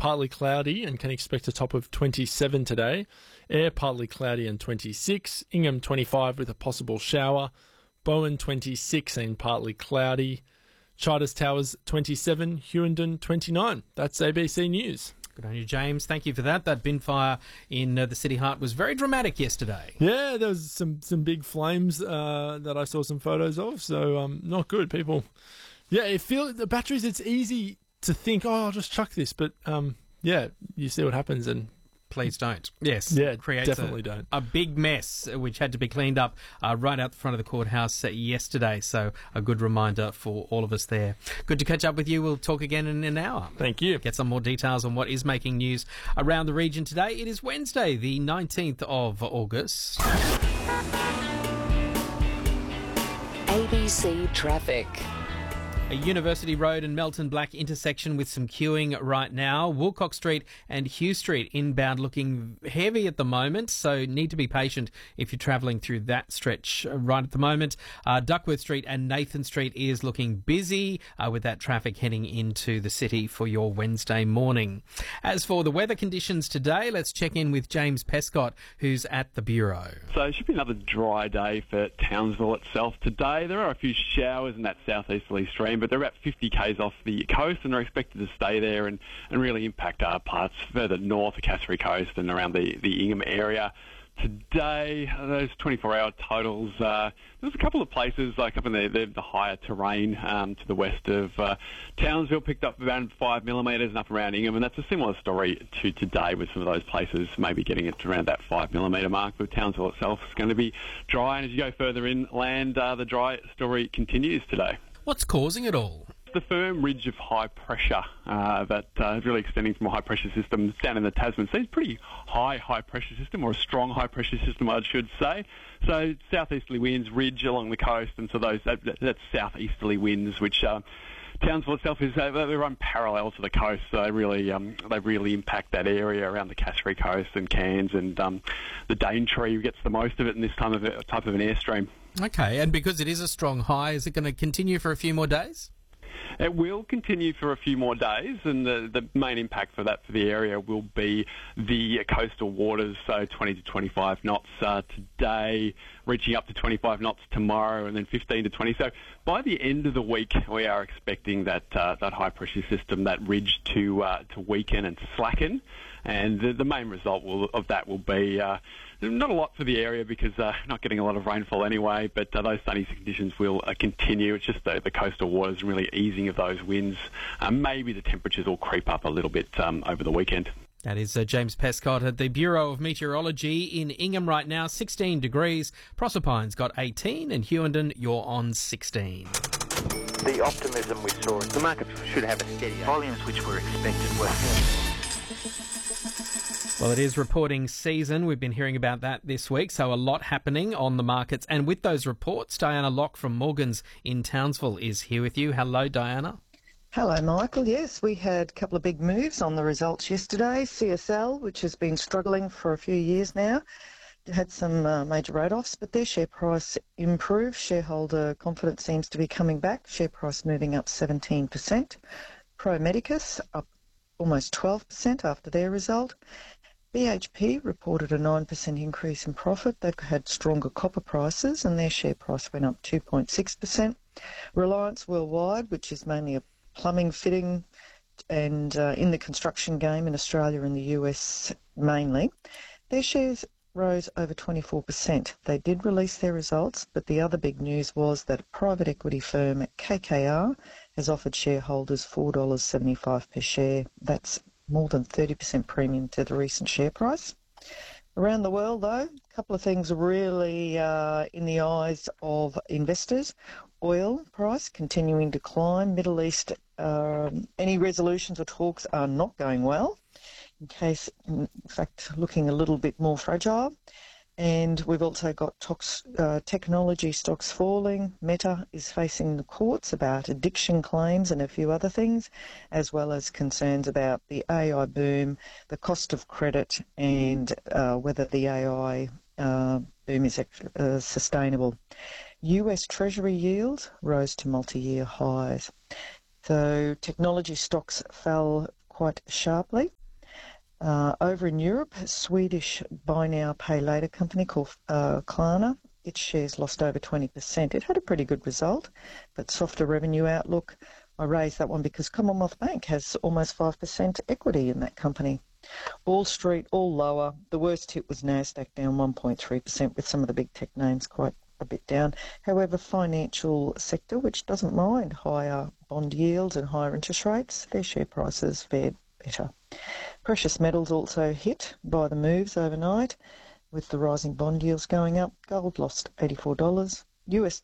partly cloudy and can expect a top of 27 today. Ayr, partly cloudy and 26. Ingham, 25 with a possible shower. Bowen, 26 and partly cloudy. Charters Towers, 27. Hughenden, 29. That's ABC News. Good on you, James. Thank you for that. That bin fire in the city heart was very dramatic yesterday. Yeah, there was some big flames that I saw some photos of, so not good, people. Yeah, the batteries, it's easy to think, I'll just chuck this, but yeah, you see what happens and... Please don't. Yes. Yeah, creates don't. A big mess, which had to be cleaned up right out the front of the courthouse yesterday. So a good reminder for all of us there. Good to catch up with you. We'll talk again in an hour. Thank you. Get some more details on what is making news around the region today. It is Wednesday, the 19th of August. ABC Traffic. A University Road and Melton Black intersection with some queuing right now. Woolcock Street and Hugh Street inbound looking heavy at the moment, so need to be patient if you're travelling through that stretch right at the moment. Duckworth Street and Nathan Street is looking busy with that traffic heading into the city for your Wednesday morning. As for the weather conditions today, let's check in with James Pescott, who's at the Bureau. So it should be another dry day for Townsville itself today. There are a few showers in that southeasterly stream, but they're about 50 k's off the coast and are expected to stay there and really impact parts further north, the Cassowary Coast and around the Ingham area. Today, those 24-hour totals, there's a couple of places, like up in the higher terrain to the west of Townsville, picked up around 5 millimetres and up around Ingham, and that's a similar story to today with some of those places maybe getting it to around that 5 millimetre mark. But Townsville itself is going to be dry, and as you go further inland, the dry story continues today. What's causing it all? The firm ridge of high pressure that is really extending from a high pressure system down in the Tasman. So it's a pretty high pressure system, or a strong high pressure system, I should say. So southeasterly winds ridge along the coast, and so that's southeasterly winds, which Townsville itself is they run parallel to the coast, so they really impact that area around the Cassowary Coast and Cairns, and the Daintree gets the most of it in this type of an airstream. Okay, and because it is a strong high, is it going to continue for a few more days? It will continue for a few more days, and the main impact for the area will be the coastal waters, so 20 to 25 knots today, reaching up to 25 knots tomorrow, and then 15 to 20. So by the end of the week, we are expecting that high pressure system, that ridge, to weaken and to slacken, and the main result of that will be not a lot for the area because not getting a lot of rainfall anyway, but those sunny conditions will continue. It's just the coastal waters and really easing of those winds. Maybe the temperatures will creep up a little bit over the weekend. That is James Pescott at the Bureau of Meteorology in Ingham right now, 16 degrees. Proserpine's got 18, and Hughenden, you're on 16. The optimism we saw, the market should have a steady volumes which were expected were. Well, it is reporting season. We've been hearing about that this week, so a lot happening on the markets. And with those reports, Diana Locke from Morgans in Townsville is here with you. Hello, Diana. Hello, Michael. Yes, we had a couple of big moves on the results yesterday. CSL, which has been struggling for a few years now, had some major write-offs, but their share price improved. Shareholder confidence seems to be coming back. Share price moving up 17%. Pro Medicus up almost 12% after their result. BHP reported a 9% increase in profit. They've had stronger copper prices and their share price went up 2.6%. Reliance Worldwide, which is mainly a plumbing fitting and in the construction game in Australia and the US mainly, their shares rose over 24%. They did release their results, but the other big news was that a private equity firm, KKR, has offered shareholders $4.75 per share. That's more than 30% premium to the recent share price. Around the world, though, a couple of things really in the eyes of investors. Oil price continuing to climb. Middle East, any resolutions or talks are not going well. In fact, looking a little bit more fragile. And we've also got technology stocks falling. Meta is facing the courts about addiction claims and a few other things, as well as concerns about the AI boom, the cost of credit, and whether the AI boom is sustainable. US Treasury yields rose to multi-year highs. So technology stocks fell quite sharply. Over in Europe, a Swedish buy now, pay later company called Klarna, its shares lost over 20%. It had a pretty good result, but softer revenue outlook. I raised that one because Commonwealth Bank has almost 5% equity in that company. Wall Street, all lower. The worst hit was Nasdaq, down 1.3%, with some of the big tech names quite a bit down. However, financial sector, which doesn't mind higher bond yields and higher interest rates, their share prices fared better. Precious metals also hit by the moves overnight, with the rising bond yields going up. Gold lost $84. US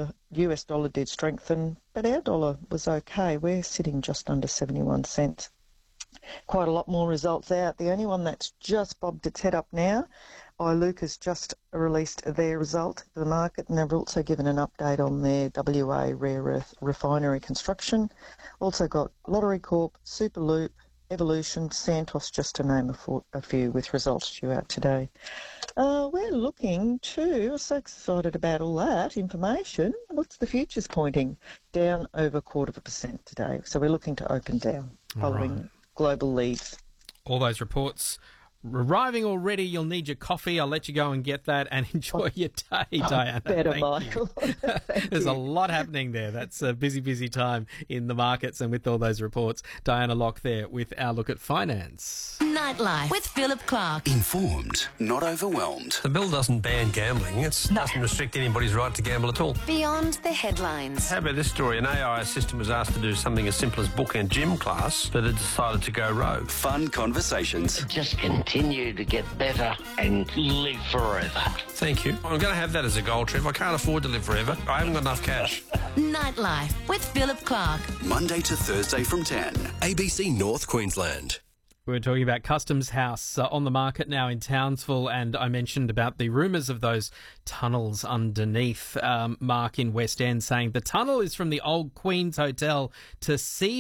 dollar did strengthen, but our dollar was okay. We're sitting just under 71 cents. Quite a lot more results out. The only one that's just bobbed its head up now, Iluka has just released their result to the market, and they've also given an update on their WA rare earth refinery construction. Also got Lottery Corp, Superloop, Evolution, Santos, just to name a few, with results due out today. We're looking to, I'm so excited about all that information. What's the futures pointing? Down over 0.25% today. So we're looking to open down following global leads. All those reports arriving already. You'll need your coffee. I'll let you go and get that and enjoy your day, Diana. Better, Thank Michael. There's a lot happening there. That's a busy, busy time in the markets and with all those reports. Diana Locke there with our look at finance. Nightlife with Philip Clark. Informed, not overwhelmed. The bill doesn't ban gambling. It doesn't restrict anybody's right to gamble at all. Beyond the headlines. How about this story? An AI assistant was asked to do something as simple as book a gym class, but it decided to go rogue. Fun conversations. Just continue to get better and live forever. Thank you. I'm going to have that as a goal, Trev. I can't afford to live forever. I haven't got enough cash. Nightlife with Philip Clark. Monday to Thursday from 10. ABC North Queensland. We're talking about Customs House on the market now in Townsville, and I mentioned about the rumours of those tunnels underneath. Mark in West End saying the tunnel is from the old Queen's Hotel to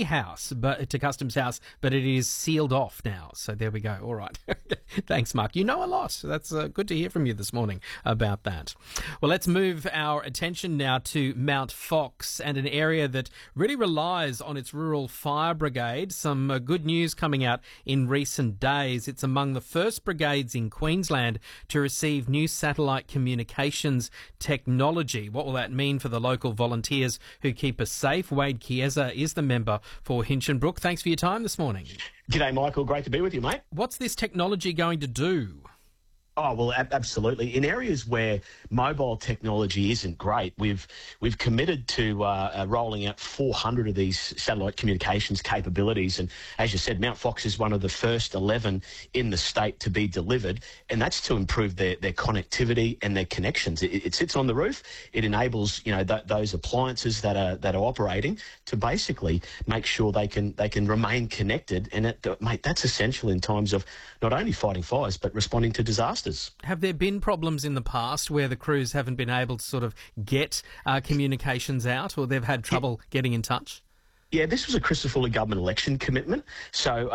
to Customs House, but it is sealed off now. So there we go. All right. Thanks, Mark. You know a lot. That's good to hear from you this morning about that. Well, let's move our attention now to Mount Fox and an area that really relies on its rural fire brigade. Some good news coming out in recent days. It's among the first brigades in Queensland to receive new satellite communications technology. What will that mean for the local volunteers who keep us safe? Wade Chiesa is the member for Hinchinbrook. Thanks for your time this morning. G'day, Michael. Great to be with you, mate. What's this technology going to do? Oh, well, absolutely. In areas where mobile technology isn't great, we've committed to rolling out 400 of these satellite communications capabilities. And as you said, Mount Fox is one of the first 11 in the state to be delivered, and that's to improve their connectivity and their connections. It sits on the roof. It enables those appliances that are operating to basically make sure they can remain connected. And mate, that's essential in times of not only fighting fires but responding to disasters. Have there been problems in the past where the crews haven't been able to sort of get communications out, or they've had trouble getting in touch? Yeah, this was a Christopher Fuller government election commitment. So,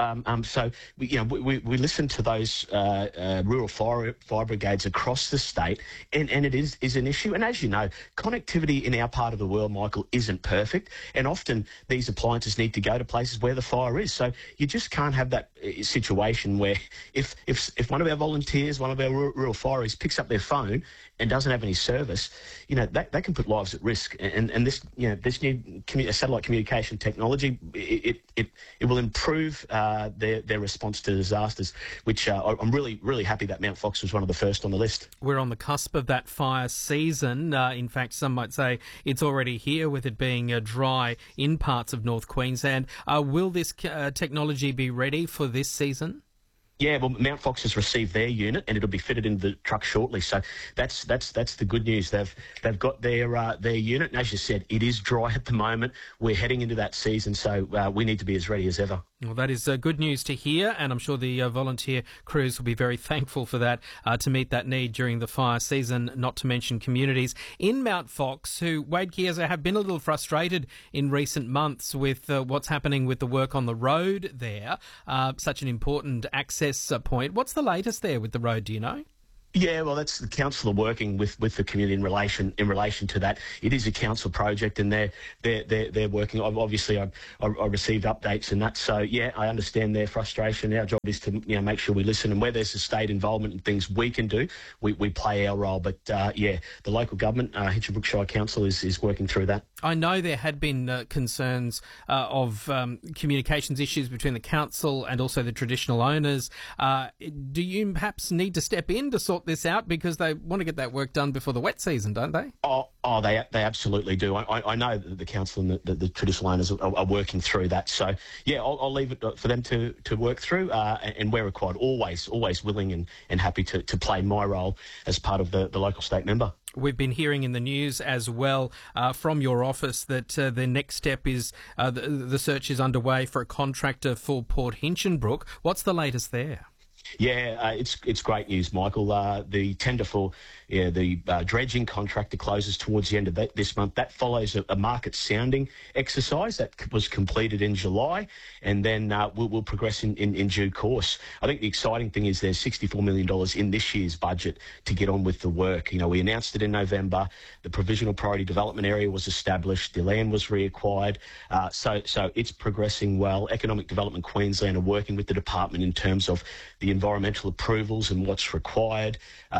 we listened to those rural fire brigades across the state, and it is an issue. And as you know, connectivity in our part of the world, Michael, isn't perfect, and often these appliances need to go to places where the fire is. So you just can't have that situation where if one of our volunteers, one of our rural fireys picks up their phone and doesn't have any service, that can put lives at risk. And this new satellite communication technology, it will improve their response to disasters, which I'm really happy that Mount Fox was one of the first on the list. We're on the cusp of that fire season. In fact, some might say it's already here, with it being dry in parts of North Queensland. Will this technology be ready for this season? Yeah, well, Mount Fox has received their unit, and it'll be fitted into the truck shortly. So that's the good news. They've got their unit, and as you said, it is dry at the moment. We're heading into that season, so we need to be as ready as ever. Well, that is good news to hear, and I'm sure the volunteer crews will be very thankful for that, to meet that need during the fire season, not to mention communities in Mount Fox who, Wade Chiesa, have been a little frustrated in recent months with what's happening with the work on the road there, such an important access point. What's the latest there with the road, do you know? Yeah, well, that's the council are working with the community in relation to that. It is a council project, and they're working. Obviously, I received updates and that. So yeah, I understand their frustration. Our job is to make sure we listen, and where there's a state involvement and things we can do, we play our role. But the local government, Hinchinbrook Shire Council, is working through that. I know there had been concerns of communications issues between the council and also the traditional owners. Do you perhaps need to step in to sort this out, because they want to get that work done before the wet season, don't they? They absolutely do. I know that the council and the traditional owners are working through that. So yeah, I'll leave it for them to work through, and where required, always willing and happy to play my role as part of the local state member. We've been hearing in the news as well from your office that the next step is the search is underway for a contractor for Port Hinchinbrook. What's the latest there? Yeah, it's great news, Michael. The tender for the dredging contractor closes towards the end of this month. That follows a market sounding exercise that was completed in July, and then we'll progress in due course. I think the exciting thing is there's $64 million in this year's budget to get on with the work. We announced it in November. The provisional priority development area was established. The land was reacquired. So it's progressing well. Economic Development Queensland are working with the department in terms of the environmental approvals and what's required.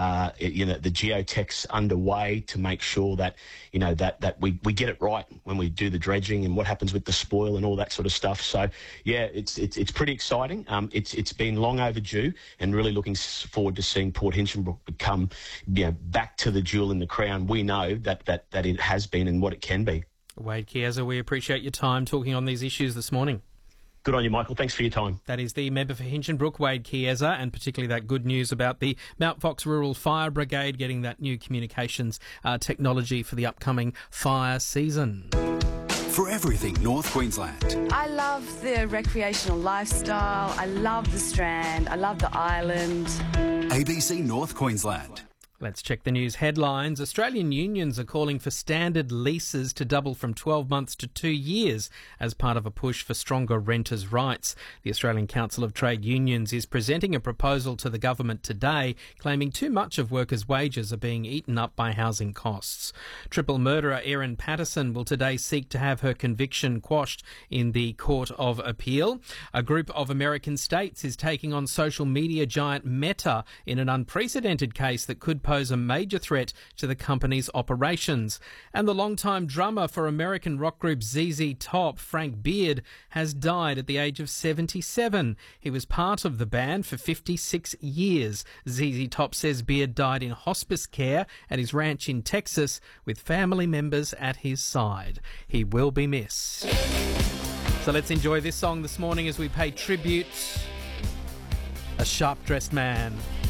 The geotech's underway to make sure that that we get it right when we do the dredging and what happens with the spoil and all that sort of stuff. So yeah, it's pretty exciting. It's been long overdue, and really looking forward to seeing Port Hinchinbrook become back to the jewel in the crown we know that it has been and what it can be. Wade Chiesa, we appreciate your time talking on these issues this morning. Good on you, Michael. Thanks for your time. That is the member for Hinchinbrook, Wade Chiesa, and particularly that good news about the Mount Fox Rural Fire Brigade getting that new communications technology for the upcoming fire season. For everything North Queensland. I love the recreational lifestyle. I love the Strand. I love the island. ABC North Queensland. Let's check the news headlines. Australian unions are calling for standard leases to double from 12 months to 2 years as part of a push for stronger renters' rights. The Australian Council of Trade Unions is presenting a proposal to the government today, claiming too much of workers' wages are being eaten up by housing costs. Triple murderer Erin Patterson will today seek to have her conviction quashed in the Court of Appeal. A group of American states is taking on social media giant Meta in an unprecedented case that could pose a major threat to the company's operations. And the longtime drummer for American rock group ZZ Top, Frank Beard, has died at the age of 77. He was part of the band for 56 years. ZZ Top says Beard died in hospice care at his ranch in Texas with family members at his side. He will be missed. So let's enjoy this song this morning as we pay tribute. A sharp-dressed man.